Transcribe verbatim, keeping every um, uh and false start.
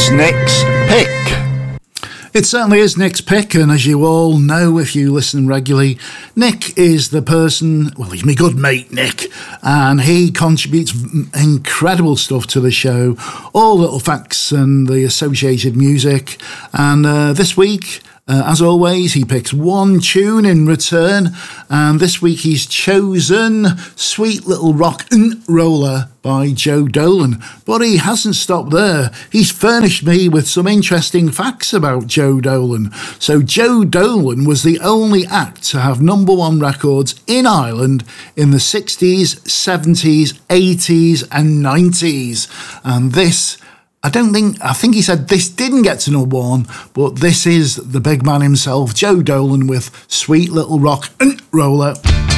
It's Nick's Pick. It certainly is Nick's Pick, and as you all know if you listen regularly, Nick is the person, well, he's my good mate, Nick, and he contributes incredible stuff to the show, all little facts and the associated music, and uh, this week, Uh, as always, he picks one tune in return, and this week he's chosen Sweet Little Rock and Roller by Joe Dolan. But he hasn't stopped there. He's furnished me with some interesting facts about Joe Dolan. So Joe Dolan was the only act to have number one records in Ireland in the sixties, seventies, eighties and nineties. And this... I don't think, I think he said this didn't get to number one, but this is the big man himself, Joe Dolan, with Sweet Little Rock and Roller.